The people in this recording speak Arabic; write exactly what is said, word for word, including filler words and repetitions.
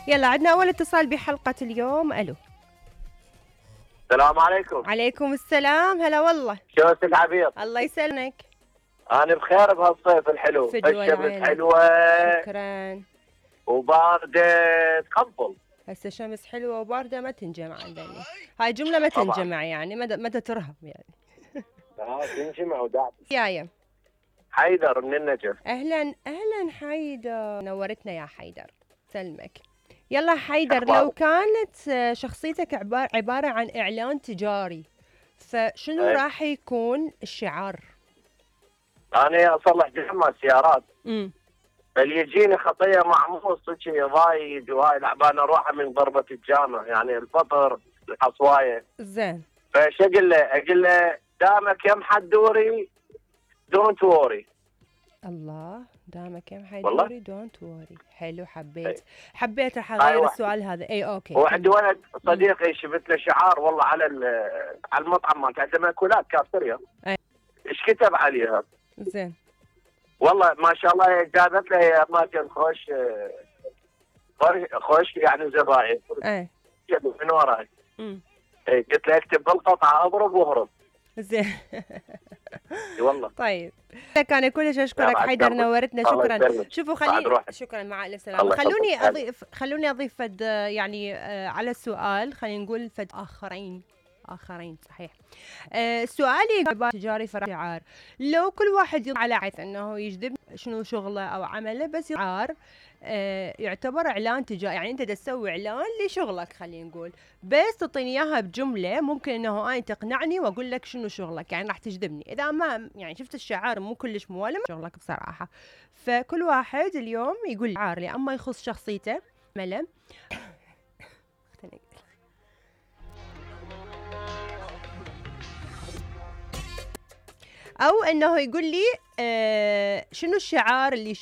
يلا عندنا أول اتصال بحلقة اليوم. ألو. السلام عليكم. عليكم السلام. هلا والله. شلونك عبير؟ الله يسلمك. أنا بخير بهالصيف الحلو، فدوى الشمس العين. حلوة شكرا. وباردة تقبل. هسه شمس حلوة وباردة ما تنجمع عندنا. هاي جملة ما طبعاً. تنجمع يعني مدى مدى ترهب يعني. لا تنجمع وداعم. يايا حيدر من النجف. أهلا أهلا حيدر، نورتنا يا حيدر. سلمك. يلا حيدر، أخبارك؟ لو كانت آه، شخصيتك عبارة عبارة عن إعلان تجاري، فشنو أي. راح يكون الشعار؟ أنا أصلح جمع سيارات، امم بل يجيني خطية معموس شي ضايد وهاي لعبان أروحها من ضربة الجامع، يعني الفطر الحصواية. زين. فش أقول له؟ أقول له دامك يم حدوري دونت ووري. الله، دامك يم والله؟ حيدوري دونت ووري. حلو، حبيت أي. حبيت راح هاي اغير واحد. السؤال هذا. اي اوكي. وعندي كمل. ولد صديقي شفت له شعار والله على ال- على المطعم مالته، عنده مأكولات كافتريا. أي. ايش كتب عليها؟ زين. والله ما شاء الله جابت له يا اماكن خوش خوش- خوش يعني زباين. اي. من وراي. امم إي، قلت له اكتب بالقطعه اضرب واهرب. زين. اي والله. طيب كان كلش اشكرك بعد حيدر، جنبك. نورتنا. الله شكرا. يسلمك. شوفوا بعد خليني روحك. شكرا، مع الف سلامه. الله يحفظك. خلوني هلا. اضيف خلوني اضيف فد يعني آه، على السؤال، خلينا نقول فد اخرين اخرين صحيح. آه، سؤالي عبارة تجاري فرع شعار. لو كل واحد يضع على عيث انه يجذب شنو شغله او عمله، بس شعار آه، يعتبر اعلان تجاري، يعني انت تسوي اعلان لشغلك خلينا نقول، بس تعطيني اياها بجمله ممكن انه انا تقنعني واقول لك شنو شغلك، يعني راح تجذبني. اذا ما يعني شفت الشعار مو كلش موالم شغلك بصراحه. فكل واحد اليوم يقول شعار لي اما يخص شخصيته عمله او انه يقول لي آه شنو الشعار اللي